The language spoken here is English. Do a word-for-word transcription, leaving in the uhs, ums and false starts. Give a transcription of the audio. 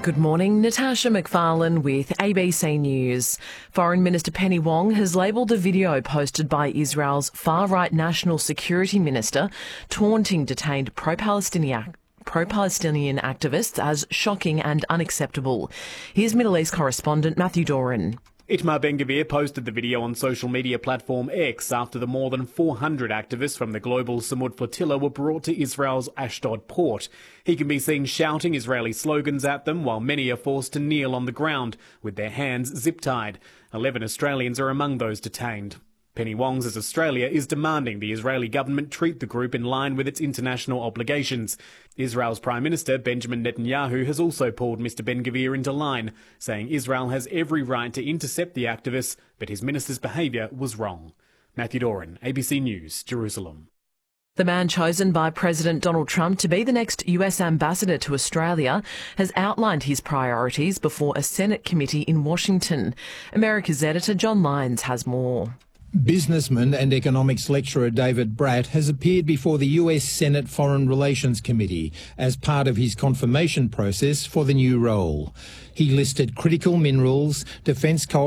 Good morning, Natasha McFarlane with A B C News. Foreign Minister Penny Wong has labelled a video posted by Israel's far-right National Security Minister taunting detained pro-Palestinian pro-Palestinian activists as shocking and unacceptable. Here's Middle East correspondent Matthew Doran. Itamar Ben-Gvir posted the video on social media platform X after the more than four hundred activists from the global Samud flotilla were brought to Israel's Ashdod port. He can be seen shouting Israeli slogans at them while many are forced to kneel on the ground with their hands zip-tied. Eleven Australians are among those detained. Penny Wong says Australia is demanding the Israeli government treat the group in line with its international obligations. Israel's Prime Minister Benjamin Netanyahu has also pulled Mister Ben-Gvir into line, saying Israel has every right to intercept the activists, but his minister's behaviour was wrong. Matthew Doran, A B C News, Jerusalem. The man chosen by President Donald Trump to be the next U S ambassador to Australia has outlined his priorities before a Senate committee in Washington. America's editor John Lyons has more. Businessman and economics lecturer David Bratt has appeared before the U S Senate Foreign Relations Committee as part of his confirmation process for the new role. He listed critical minerals, defence cooperation,